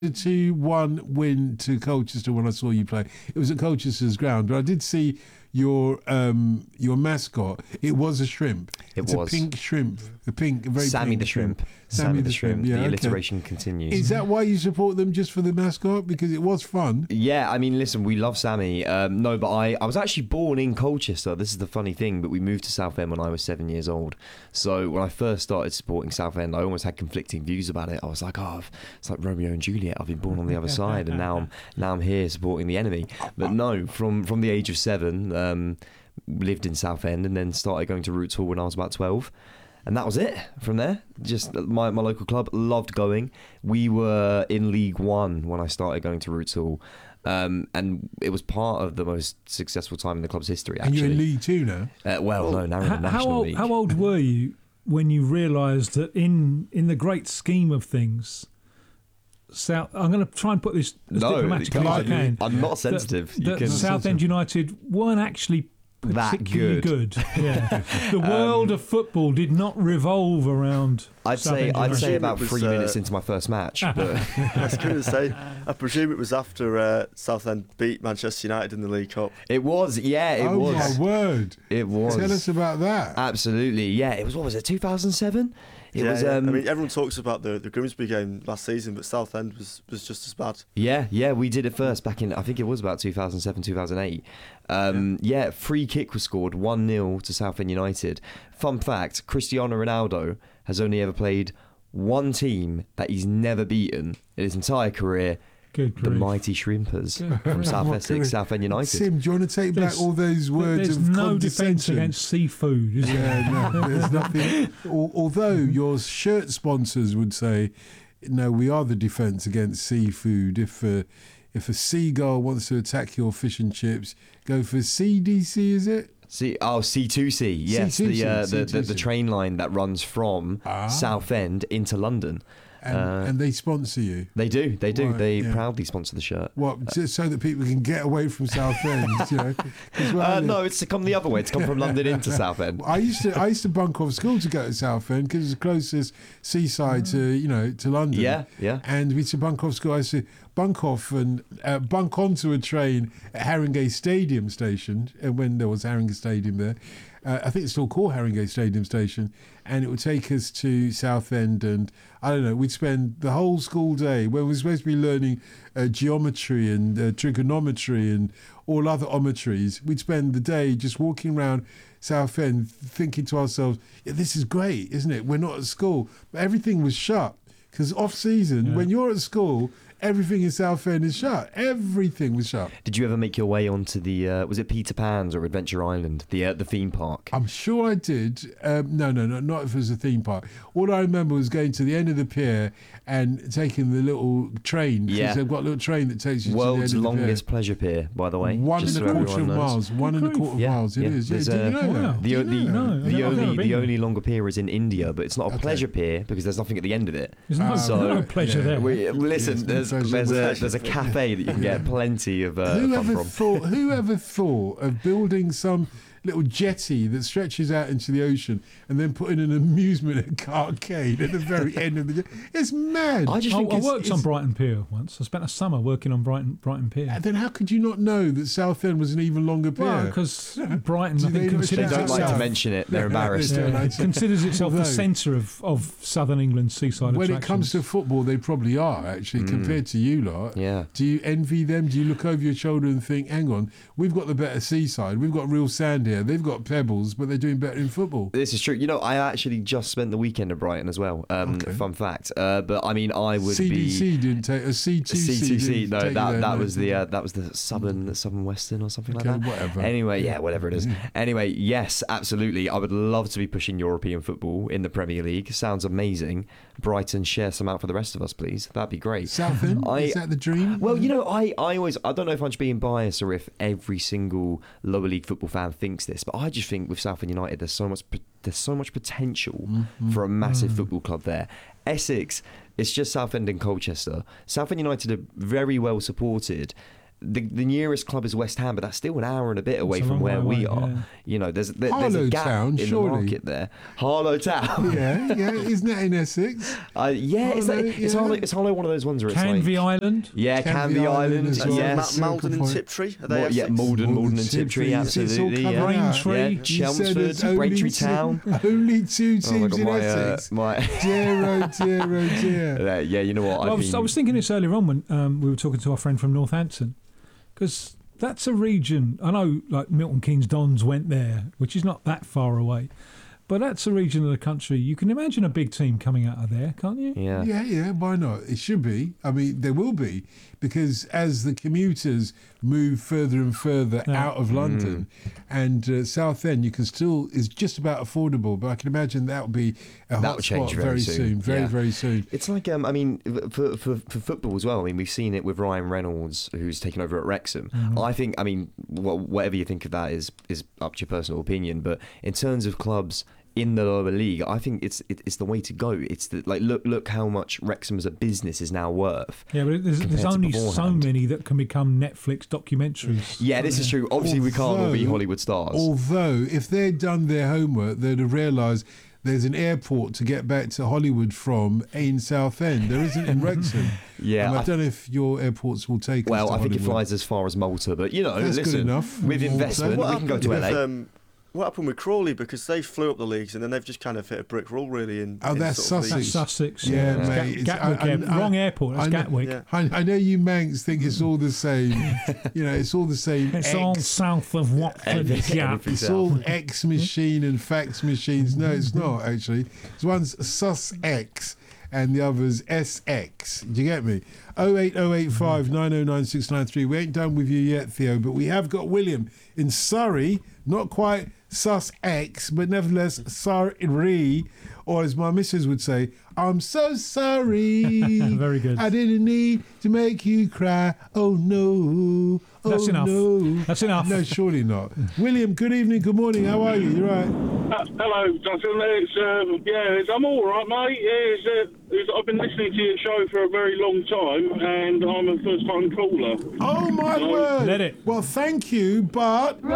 The 2-1 win to Colchester when I saw you play. It was at Colchester's ground, but I did see your mascot. It was a shrimp. It's a pink shrimp. A very Sammy pink the shrimp. Sammy the shrimp. Yeah, the alliteration continues. Is that why you support them, just for the mascot? Because it was fun. Yeah, I mean, listen, we love Sammy. No, but I was actually born in Colchester. This is the funny thing, but we moved to Southend when I was 7 years old. So when I first started supporting Southend, I almost had conflicting views about it. I was like, it's like Romeo and Juliet. I've been born on the other side, and now I'm here supporting the enemy. But no, from the age of 7, lived in Southend, and then started going to Roots Hall when I was about 12. And that was it from there. Just my local club, loved going. We were in League One when I started going to Roots Hall. And it was part of the most successful time in the club's history, actually. And you're in League Two now? No, now in the National League. How old were you when you realised that in the great scheme of things, I'm going to try and put this as diplomatically as I can. I'm not sensitive. That Southend United weren't actually particularly good. Yeah. The world of football did not revolve around. I'd say about 3 minutes into my first match. But I was going to say, I presume it was after Southend beat Manchester United in the League Cup. It was, yeah, it was. Oh my word! It was. Tell us about that. Absolutely, yeah. It was. What was it? 2007. It was. I mean, everyone talks about the Grimsby game last season, but Southend was just as bad. Yeah, we did it first back in, I think it was about 2007, 2008. Free kick was scored 1-0 to Southend United. Fun fact: Cristiano Ronaldo has only ever played one team that he's never beaten in his entire career. The mighty Shrimpers from South Essex, Southend United. Sim, do you want to take back all those words of condescension? There's no defence against seafood, is there? Yeah, no, there's nothing. Although your shirt sponsors would say, no, we are the defence against seafood. If a seagull wants to attack your fish and chips, go for CDC, is it? C2C, yes, C2C. The train line that runs from Southend into London. And they sponsor you? They do. Right, they proudly sponsor the shirt. What, just so that people can get away from Southend? No, it's to come the other way. It's come from London into Southend. I used to bunk off school to go to Southend because it's the closest seaside to London. Yeah. And we used to bunk off school. I used to bunk off and bunk onto a train at Haringey Stadium Station when there was Haringey Stadium there. I think it's still called Haringey Stadium Station, and it would take us to Southend, and I don't know, we'd spend the whole school day when we're supposed to be learning geometry and trigonometry and all other ometries. We'd spend the day just walking around Southend thinking to ourselves, yeah, this is great, isn't it? We're not at school. But everything was shut, because off-season, when you're at school, everything in Southend is shut. Everything was shut. Did you ever make your way onto the, was it Peter Pan's or Adventure Island, the theme park? I'm sure I did. No, not if it was a theme park. All I remember was going to the end of the pier and taking the little train. Yeah. They've got a little train that takes you World's to the end of the pier. longest pleasure pier, by the way. 1.25 miles. 1.25 miles. It is. Yeah. Did you know that? The only longer pier is in India, but it's not a pleasure pier because there's nothing at the end of it. There's no pleasure there. Listen, there's a cafe that you can get plenty of fun from. Whoever thought of building some little jetty that stretches out into the ocean and then putting an amusement arcade at the very end of the... It's mad. I worked on Brighton Pier once. I spent a summer working on Brighton Pier. And then how could you not know that Southend was an even longer pier? Well, because Brighton, I think, considers they don't like to mention it. They're embarrassed. Considers itself the centre of southern England's seaside when attractions. It comes to football, they probably are, actually, compared to you lot. Yeah. Do you envy them? Do you look over your shoulder and think, hang on, we've got the better seaside, we've got real sand here, they've got pebbles, but they're doing better in football? This is true. You know, I actually just spent the weekend at Brighton as well. Fun fact. But I mean, I would CDC didn't take a C2C. No, that was the Southern Western or something like that. Whatever. Anyway, whatever it is. Anyway, yes, absolutely. I would love to be pushing European football in the Premier League. Sounds amazing. Brighton, share some out for the rest of us, please. That'd be great. Southend, is that the dream? Well, you know, I don't know if I'm just being biased or if every single lower league football fan thinks this, but I just think with Southend United, there's so much potential for a massive football club there. Essex, it's just Southend and Colchester. Southend United are very well supported. the nearest club is West Ham, but that's still an hour and a bit away It's a from long where way we away, are. yeah. You know, there's Harlow a gap Town, in surely. the market there. Harlow Town. Yeah, isn't that in Essex? Yeah, Harlow, it's yeah. Harlow. It's Harlow. One of those ones where it's Canvey like, Island. yeah, Canvey Canvey Island Island. as well. Yes. Malden and Point. Tiptree, are they Yeah, Essex? Malden and Tiptree, It's all absolutely. covered Yeah. out. Braintree. Yeah, You You said Chelmsford, there's only Braintree two- Town. Only two Oh my teams God, in my, Essex. my Dear, oh dear, oh dear. yeah, you know what? Well, I was thinking this earlier on when we were talking to our friend from Northampton, because that's a region. I know, like Milton Keynes Dons went there, which is not that far away, but that's a region of the country. You can imagine a big team coming out of there, can't you? Yeah. Yeah, why not? It should be. I mean, there will be, because as the commuters move further and further Yeah. out of London, and Southend, you can still is just about affordable. But I can imagine that will be a That'll hot change spot very soon. very Yeah. very soon. It's like, I mean, for football as well. I mean, we've seen it with Ryan Reynolds, who's taken over at Wrexham. I think, I mean, whatever you think of that is up to your personal opinion. But in terms of clubs in the lower league, I think it's the way to go. It's like look how much Wrexham as a business is now worth. Yeah, but there's compared to only so beforehand. many that can become Netflix documentaries. Yeah, this is true. Obviously, we can't all be Although- Hollywood stars. Although, if they'd done their homework, they'd have realised there's an airport to get back to Hollywood from in Southend. There isn't in Wrexham. Yeah, And I I- don't know if your airports will take us Well, to I think it Hollywood. flies as far as Malta, but you know, That's good listen, enough. with Malta. investment, What we can go to with, LA. what happened with Crawley? Because they flew up the leagues and then they've just kind of hit a brick wall, really. Oh, in that's sort of That's Sussex. Sussex. Yeah, It's mate, it's- Gatwick. Wrong airport. That's I know- Gatwick. Yeah. I know you Manx think it's all the same. You know, it's all the same. It's all X. south of Watford. Everything- Yeah. everything. It's all X machine and fax machines. No, it's not actually. It's one's Sussex and the other's SX. Do you get me? 08085 909 693. We ain't done with you yet, Theo, but we have got William in Surrey. Not quite Sussex, but nevertheless Surrey. Or as my missus would say, I'm so sorry. Very good. I didn't need to make you cry. Oh no. Oh, That's enough. No. That's enough. No, surely not. William, good evening, good morning. How are you? You right? Hello, Jonathan. I'm all right, mate. I've been listening to your show for a very long time, and I'm a first-time caller. Oh my No. word! Let it. Well, thank you, but